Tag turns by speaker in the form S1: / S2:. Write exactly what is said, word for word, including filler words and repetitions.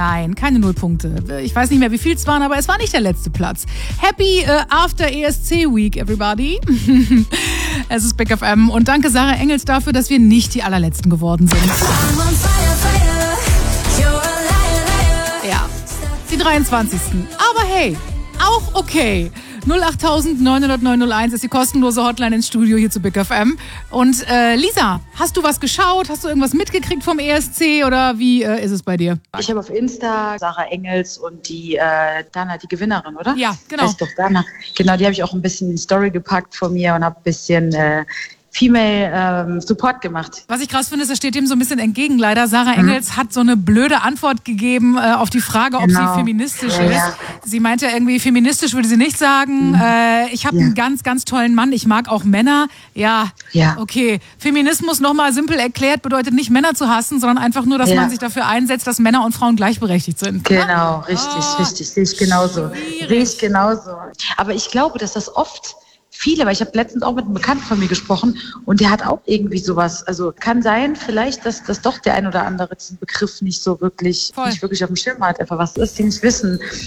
S1: Nein, keine Nullpunkte. Ich weiß nicht mehr, wie viel es waren, aber es war nicht der letzte Platz. Happy uh, After E S C Week, everybody. Es ist Big F M und danke Sarah Engels dafür, dass wir nicht die allerletzten geworden sind. Ja, die dreiundzwanzigsten Aber hey, auch okay. null acht neun null null neun null eins ist die kostenlose Hotline ins Studio hier zu Big F M. Und äh, Lisa, hast du was geschaut? Hast du irgendwas mitgekriegt vom E S C oder wie äh, ist es bei dir?
S2: Ich habe auf Insta Sarah Engels und die äh, Dana, die Gewinnerin, oder?
S1: Ja, genau.
S2: Das ist doch Dana. Genau, die habe ich auch ein bisschen in die Story gepackt von mir und habe ein bisschen äh, Female ähm, Support gemacht.
S1: Was ich krass finde, ist, das steht dem so ein bisschen entgegen leider. Sarah Engels mhm. hat so eine blöde Antwort gegeben äh, auf die Frage, ob
S2: genau.
S1: sie feministisch
S2: ja,
S1: ist.
S2: Ja.
S1: Sie meinte irgendwie, feministisch würde sie nicht sagen. Mhm. Äh, ich habe ja. einen ganz, ganz tollen Mann. Ich mag auch Männer. Ja,
S2: ja.
S1: okay. Feminismus nochmal simpel erklärt bedeutet nicht Männer zu hassen, sondern einfach nur, dass
S2: ja.
S1: man sich dafür einsetzt, dass Männer und Frauen gleichberechtigt sind.
S2: Genau,
S1: ah?
S2: richtig,
S1: oh,
S2: richtig. Sehe ich genauso. Sehe ich genauso. Aber ich glaube, dass das oft viele, weil ich habe letztens auch mit einem Bekannten von mir gesprochen und der hat auch irgendwie sowas, also kann sein vielleicht, dass, dass doch der ein oder andere diesen Begriff nicht so wirklich, Voll. nicht wirklich auf dem Schirm hat, einfach was ist, die nicht wissen.